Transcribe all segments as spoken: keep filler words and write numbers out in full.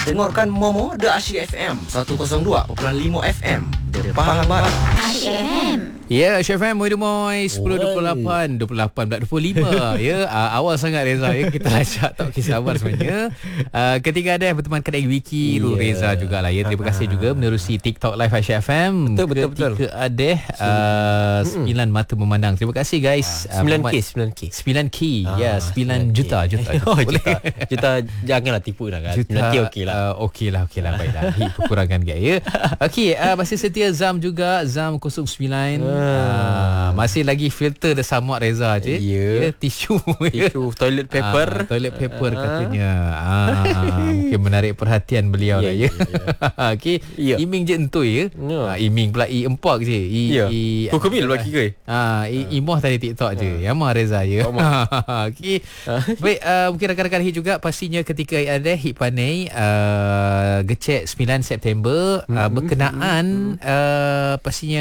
Dengarkan Momo The Asyik F M seratus dua perpuluhan lima F M Pahang Barat. Asyik F M. Ya, Chef M, Muida Moy sepuluh dua puluh lapan, dua puluh lapan pula dua puluh lima. Ya, uh, awal sangat Reza ya. Kita lacak tak kisah sabar sebenarnya. Uh, ketika ada berteman kedai Wiki, yeah. Reza jugalah ya. Terima kasih juga menerusi TikTok Live Asyik F M. Betul, betul, betul. Ketika ada uh, sembilan mata memandang. Terima kasih guys. sembilan K, sembilan K. sembilan K. Ya, sembilan juta, juta. Oh, juta. Juta janganlah tipu dah kan. sembilan K okey lah. Uh, okey lah, okey lah. Baiklah. Kekurangan guys ya. Okey, uh, masih setia Zam juga, Zam kosong sembilan. Ah, masih lagi filter dah samak Reza je. Ya. Yeah. Tisu. Tisu, toilet paper. Ah, toilet paper ah. katanya. Ah, mungkin menarik perhatian beliau yeah, lah ya. Yeah, yeah. Okey. Yeah. Iming je entui ya. Yeah. Ah, iming pula i empak je. I, yeah. i Hukumil bagi ke? Ah, i, imoh tadi TikTok je. Ya mah Reza ya. Okey. Baik, uh, mungkin rakan-rakan hit juga pastinya ketika ada hit panai uh, gecek sembilan September mm-hmm. uh, berkenaan uh, pastinya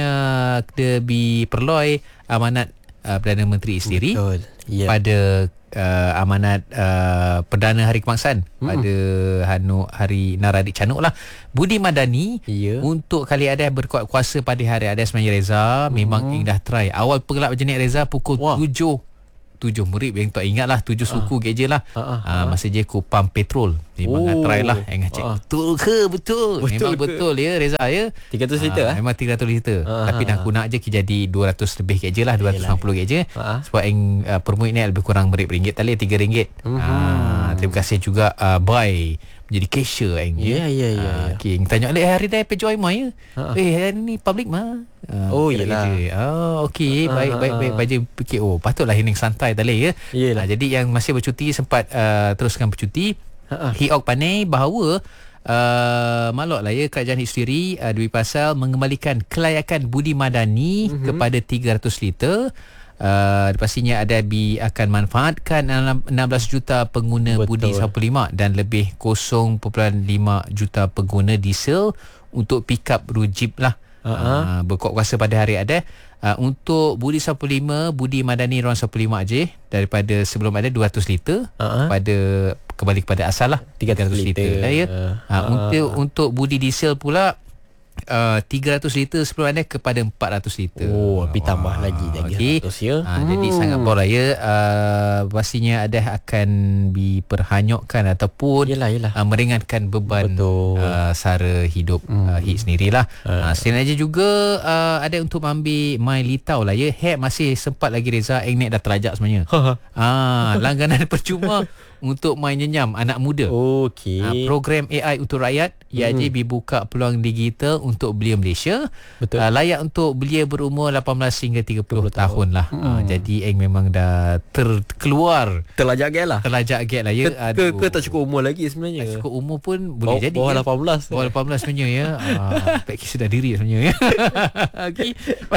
diperloi amanat uh, Perdana Menteri sendiri yeah. pada uh, amanat uh, Perdana Hari Kebangsaan mm. pada Hanu Hari Naradik Canuk lah Budi Madani yeah. untuk kali ada berkuat kuasa pada hari ada sebenarnya Reza mm. memang Ing dah try awal pergelap jenis Reza pukul Wah. tujuh tujuh murid yang tak ingat lah tujuh suku uh. geje lah uh, uh, uh. masa je ku pump petrol memang oh. try lah yang cek uh. betul ke betul, betul memang ke? Betul ya Reza ya tiga ratus liter uh, eh? Memang tiga ratus liter uh, tapi uh, nak guna je jadi dua ratus lebih geje lah dua ratus lima puluh geje uh. sebab yang uh, per murid ni lebih kurang beringgit tali tiga ringgit uh-huh. uh, terima kasih juga uh, Boy menjadi cashier yang ya ya ya okey tanya leh hari dah pejoy mai ya uh-huh. eh hari ni public mah uh, oh iyalah oh okey uh-huh. baik baik baik baca fikir oh patutlah ini santai tadi ya uh, jadi yang masih bercuti sempat uh, teruskan bercuti uh-huh. Hiok panai bahawa Uh, maklum lah ya kerajaan sendiri uh, Dwi Pasal mengembalikan kelayakan Budi Madani uh-huh. kepada tiga ratus liter. Uh, pastinya Adabi akan manfaatkan enam belas juta pengguna Betul. Budi satu lima dan lebih kosong perpuluhan lima juta pengguna diesel untuk pick up rujib lah. Uh-huh. Uh, berkuat kuasa pada hari ada uh, untuk Budi satu lima Budi Madani ruang satu lima je daripada sebelum ada dua ratus liter uh-huh. pada kembali kepada asal lah tiga ratus liter ya. Uh, uh, untuk untuk Budi diesel pula Uh, tiga ratus liter sebelum anda kepada empat ratus liter. Oh, lebih tambah oh, lagi okay. seratus ya. Ha, hmm. Jadi sangat bor ya. Uh, pastinya ada akan diperhanyutkan ataupun yelah, yelah. Uh, meringankan beban uh, sara hidup hmm. uh, hit sendirilah. Uh. Uh, selain aja juga uh, ada untuk ambil My Litau lah ya. Hack masih sempat lagi Reza Engnet dah terajak sebenarnya. Ah, langganan percuma untuk main nyenyam anak muda. Okey. Ha, program A I untuk rakyat ia hmm. dibuka peluang digital untuk belia Malaysia. Betul. Uh, layak untuk belia berumur lapan belas hingga tiga puluh tahun lah. Hmm. Uh, jadi Eng memang dah terkeluar. Terlajak gap lah. Terlajak gap lah ya. Ke, ke, ke tak cukup umur lagi sebenarnya. Tak cukup umur pun boleh bawah, jadi. Bawah ya. lapan belas. Bawah lapan belas sebenarnya ya. Ah, uh, sudah diri sebenarnya ya. Okey.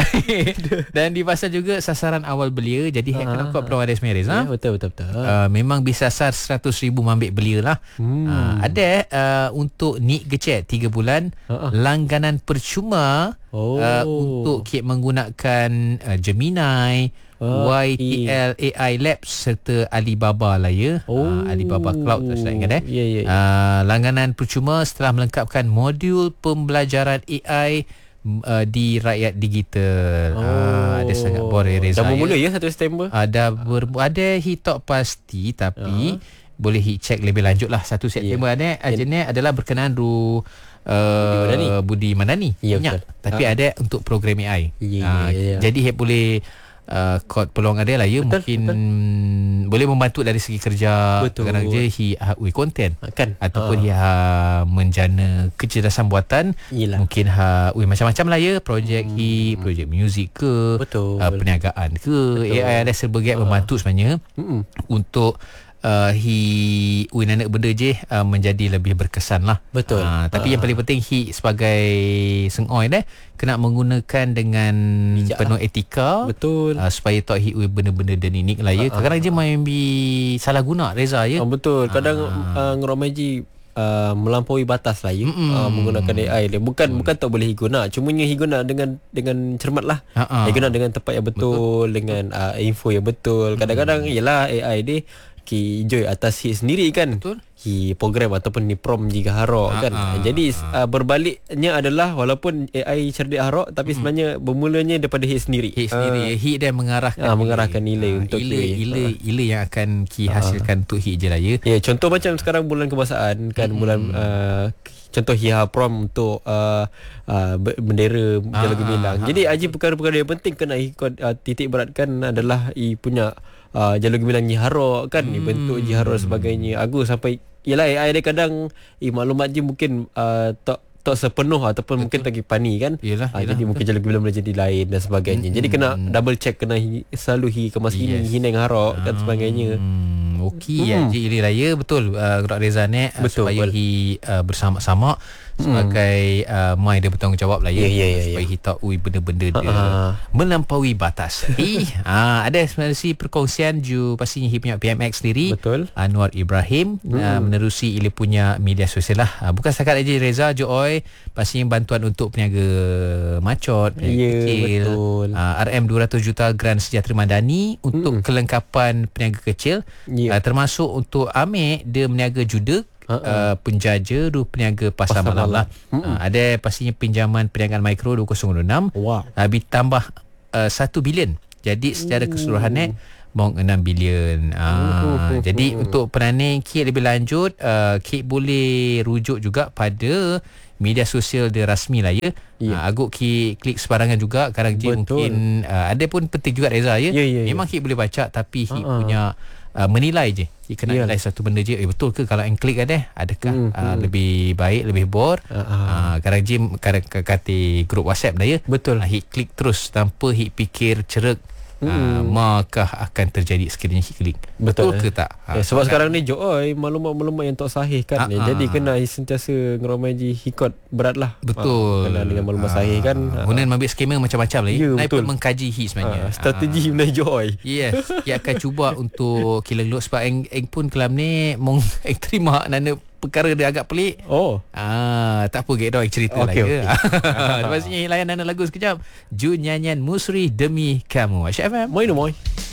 Dan di pasal juga sasaran awal belia. Jadi Hack kena kuat peluang ada sebenarnya Reza. Ya, betul betul betul. Uh, memang disasar seratus ribu ambil belia lah. Hmm. Uh, ada uh, untuk Nik Gecek tiga bulan uh-uh. langganan percuma oh. uh, untuk kit menggunakan uh, Gemini, oh, Y T L okay. A I Labs serta Alibaba lah ya. Oh. Uh, Alibaba Cloud tu saya ingat eh. Yeah, yeah, yeah. Uh, langganan percuma setelah melengkapkan modul pembelajaran A I Uh, di rakyat digital. Oh. Uh, ada sangat bor Reza. Dah bermula ya satu September. Ada ber, ada hitok pasti tapi uh-huh. boleh hit check lebih lanjut lah satu September yeah. ada jenis yeah. adalah berkenaan ru uh, Budi Madani, Budi Madani. Yeah, banyak. Tapi uh. ada untuk program A I. Yeah, uh, yeah, yeah. Jadi hit boleh Uh, kod peluang ada lah ya. Betul, mungkin betul. boleh membantu dari segi kerja kadang je hi ha, ui konten kan ataupun ha. hi ha, menjana kecerdasan buatan. Yelah. Mungkin ha ui macam-macam lah ya projek hmm. hi projek muzik ke uh, perniagaan ke betul. A I ada serba gap ha. membantu sebenarnya hmm. untuk Uh, hi uin anak benda je uh, menjadi lebih berkesan lah. Betul. Uh, tapi uh. yang paling penting hi sebagai sengoi dah kena menggunakan dengan bijak penuh etika. Betul. Uh, supaya tak hi benda-benda dan unik lah ya. Uh, Kadang-kadang uh, je main bi salah guna Reza ya. Oh, betul. Kadang uh. uh, ngeromaji Uh, melampaui batas lah ya uh, menggunakan A I dia bukan hmm. bukan tak boleh guna cumanya guna dengan dengan cermat lah uh-uh. guna dengan tempat yang betul, betul. dengan uh, info yang betul. Kadang-kadang ialah A I dia ki enjoy atas hit sendiri kan. Betul. hi program ataupun ni prom jika harok kan. Ah, Jadi ah. uh, berbaliknya adalah walaupun A I cerdik harok tapi sebenarnya bermulanya daripada Hit sendiri. Hit sendiri. Uh, Hit dia mengarahkan Ah, mengarahkan nilai Ah, untuk ila, Q A. ila, Ah. ila yang akan Ki hasilkan untuk Hit je raya. Ya, contoh macam sekarang bulan kebangsaan kan, Mm-mm. bulan uh, contoh Hiha Prom untuk uh, uh, bendera Jalan Ah, Gemilang. ah, Jadi Haji perkara-perkara yang penting kena ikut uh, titik beratkan adalah i punya uh, Jalan Gemilang Nyiharok kan, hmm. bentuk Nyiharok sebagainya. Aku sampai yalah A I dia kadang i maklumat je mungkin uh, tak tak sepenuh ataupun Betul. mungkin lagi pani kan. Yelah, Ah, yelah. jadi mungkin Jalan Gemilang boleh jadi lain dan sebagainya. Mm-mm. Jadi kena double check, kena hi, selalu hi kemas yes. ini hineng harok dan sebagainya. Hmm, okey ya. Hmm. Jadi Ili Raya betul uh, Gerak Reza ni uh, Betul, supaya betul. Hi uh, bersama-sama sebagai uh, mai dia bertanggungjawab lah ya. Ya, ya, ya, supaya ya. Hi tahu benda-benda dia Ha-ha. melampaui batas. Hi uh, ada sebenarnya perkongsian ju pastinya Hi punya P M X sendiri. Betul. Anwar Ibrahim hmm. uh, menerusi Ili punya media sosial lah. Uh, bukan setakat aja Reza Joy, pastinya bantuan untuk peniaga macot, peniaga Ya, kecil. betul. Uh, R M dua ratus juta Grant Sejahtera Madani untuk Hmm. kelengkapan peniaga kecil. Ya. Uh, termasuk untuk Amir dia meniaga juda, Ha-ha. uh, penjaja ru peniaga pasar, Pasar malam, malam. lah. Uh, ada pastinya pinjaman perniagaan mikro dua kosong dua enam. Wow. Uh, ditambah uh, satu bilion. Jadi secara keseluruhannya bong enam bilion. Uh, Uh, jadi uh, uh. untuk penaning Kit lebih lanjut, uh, Kit boleh rujuk juga pada media sosial dia rasmi lah ya. Ya. Uh, aguk Kit klik sebarangan juga. Kadang je Betul. mungkin uh, ada pun penting juga Reza ya. Ya, ya, ya. Memang Kit boleh baca tapi Kit Uh-uh. punya uh, menilai je. Kit kena Yalah. nilai satu benda je. Eh betul ke kalau yang klik ada adakah Hmm, uh, hmm. lebih baik, lebih bor. Uh-uh. Uh, kadang je kadang kata grup WhatsApp dah ya. Betul. Uh, Hit klik terus tanpa Hit fikir cerek. Uh, Mm-mm. maka akan terjadi sekiranya Hit klik. Betul, Betul ke eh? tak? Eh, sebab sekarang ni Joy maklumat-maklumat yang tak sahih kan. Ah, Eh, ah. Jadi kena sentiasa ngeromaji hikot berat lah. Betul. Ah, kena dengan maklumat sahih kan. Ah. Kemudian ambil skema macam-macam lah ya. Ya, Naik betul. pun mengkaji Hit sebenarnya. Ah, strategi Ah. mengenai Joy. Yes, dia akan cuba untuk kilang load sebab eng, eng pun kelam ni mong eng terima nana perkara dia agak pelik. Oh. Ah, tak apa gek dah cerita Okey, lah ya. Lepas ni layan nana lagu sekejap. Ju nyanyian Musri Demi Kamu. Aisyah F M. Moi no moi.